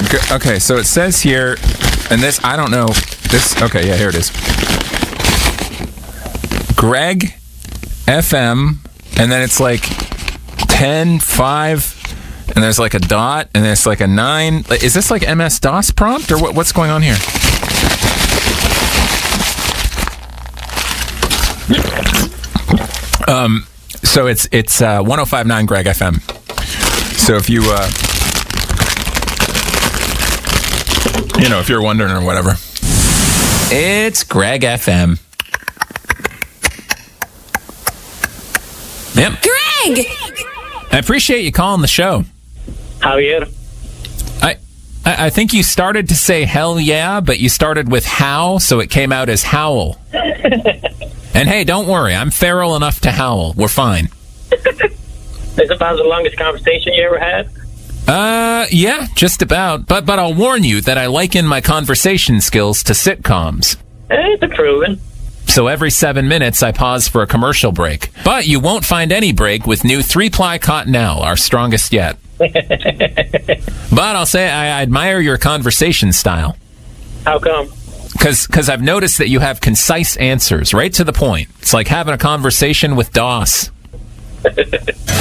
Okay, so it says here, and this, I don't know. This, okay, yeah, here it is. Greg FM, and then it's like 10, 5, and there's like a dot, and there's like a 9. Is this like MS-DOS prompt, or what's going on here? So it's 105.9 Greg FM. So if you if you're wondering or whatever, it's Greg FM. Yep. Greg! I appreciate you calling the show. How are you? I think you started to say hell yeah, but you started with how, so it came out as howl. And hey, don't worry, I'm feral enough to howl. We're fine. Is about the longest conversation you ever had? Yeah, just about. But I'll warn you that I liken my conversation skills to sitcoms. It's improving. So every 7 minutes, I pause for a commercial break. But you won't find any break with new 3-ply Cottonelle, our strongest yet. But I'll say I admire your conversation style. How come? Because I've noticed that you have concise answers, right to the point. It's like having a conversation with DOS.